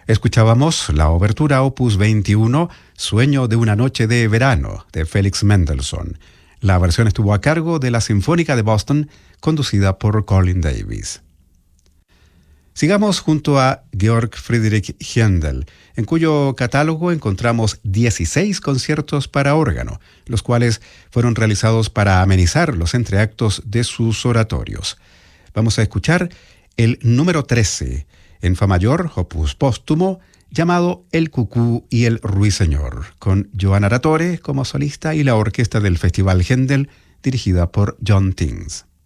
Escuchábamos la obertura opus 21, Sueño de una noche de verano, de Félix Mendelssohn. La versión estuvo a cargo de la Sinfónica de Boston, conducida por Colin Davis. Sigamos junto a Georg Friedrich Händel, en cuyo catálogo encontramos 16 conciertos para órgano, los cuales fueron realizados para amenizar los entreactos de sus oratorios. Vamos a escuchar el número 13, en fa mayor, opus póstumo, llamado El Cucú y el Ruiseñor, con Johanna Ratore como solista y la orquesta del Festival Händel, dirigida por John Tings.